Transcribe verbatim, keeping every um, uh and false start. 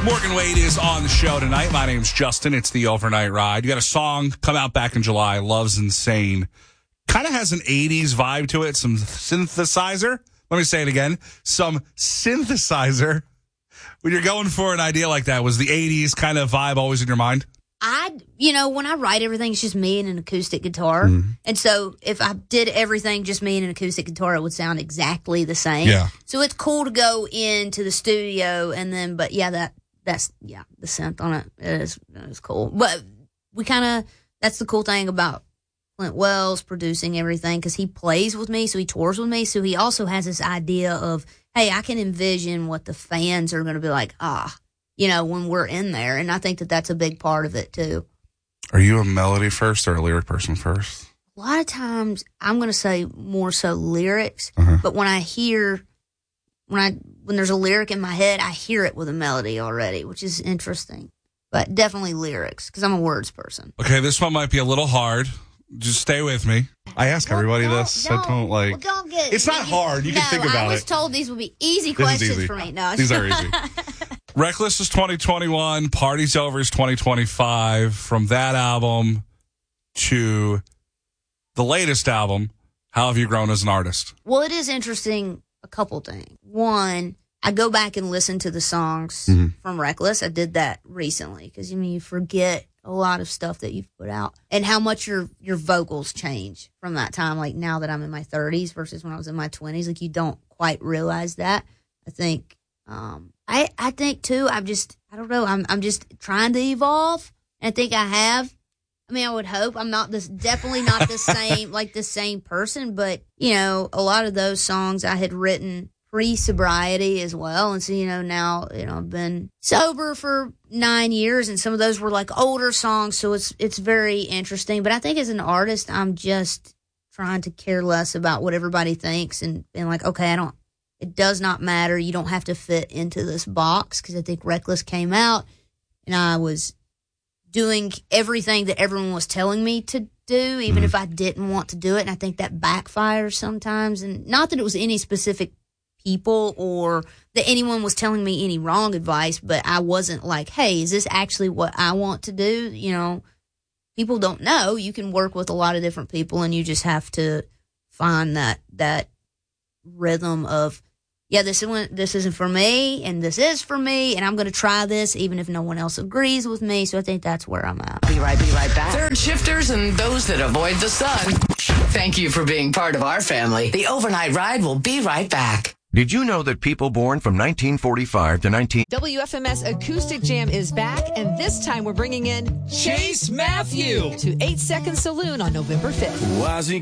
Morgan Wade is on the show tonight. My name's Justin. It's the Overnight Ride. You got a song come out back in July, Love's Insane. Kind of has an eighties vibe to it, some synthesizer. Let me say it again. Some synthesizer. When you're going for an idea like that, was the eighties kind of vibe always in your mind? I, you know, when I write everything, it's just me and an acoustic guitar. Mm-hmm. And so if I did everything just me and an acoustic guitar, it would sound exactly the same. Yeah. So it's cool to go into the studio and then, but yeah, that, that's, yeah, the synth on it is, is cool. But we kind of, that's the cool thing about Clint Wells producing everything, because he plays with me, so he tours with me. So he also has this idea of, hey, I can envision what the fans are going to be like, ah, you know, when we're in there. And I think that that's a big part of it, too. Are you a melody first or a lyric person first? A lot of times, I'm going to say more so lyrics. Uh-huh. But when I hear, when I when there's a lyric in my head, I hear it with a melody already, which is interesting. But definitely lyrics, because I'm a words person. Okay, this one might be a little hard. Just stay with me. I ask Well, everybody don't- this. don't- I don't like... well, don't get, It's not hard. You can no, think about I was it. told these would be easy This is questions easy. for me. No, These are easy. Reckless is twenty twenty-one. Party's Over is twenty twenty-five. From that album to the latest album, how have you grown as an artist? Well, it is interesting, a couple things. One, I go back and listen to the songs Mm-hmm. from Reckless. I did that recently because, I mean, you forget a lot of stuff that you've put out and how much your, your vocals change from that time. Like now that I'm in my thirties versus when I was in my twenties, like you don't quite realize that. I think, um, I, I think too, I'm just, I don't know, I'm, I'm just trying to evolve. And I think I have. I mean, I would hope I'm not this, definitely not the same, like the same person, but you know, a lot of those songs I had written pre-sobriety as well. And so, you know, now, you know, I've been sober for nine years and some of those were like older songs. So it's, it's very interesting. But I think as an artist, I'm just trying to care less about what everybody thinks and being like, okay, I don't, it does not matter. You don't have to fit into this box. Cause I think Reckless came out and I was doing everything that everyone was telling me to do, even mm-hmm. if I didn't want to do it. And I think that backfires sometimes. And not that it was any specific people or that anyone was telling me any wrong advice, but I wasn't like, hey, is this actually what I want to do? You know, people don't know. You can work with a lot of different people and you just have to find that, that rhythm of, yeah, this isn't, this isn't for me and this is for me and I'm going to try this even if no one else agrees with me. So I think that's where I'm at. Be right, be right back. Third shifters and those that avoid the sun. Thank you for being part of our family. The Overnight Ride will be right back. Did you know that people born from nineteen forty-five to nineteen... W F M S Acoustic Jam is back, and this time we're bringing in Chase Matthew to eight second Saloon on November fifth. Why is he